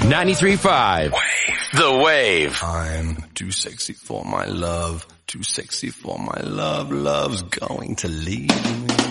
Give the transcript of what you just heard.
93.5. The Wave. I'm too sexy for my love. Too sexy for my love. Love's going to leave me.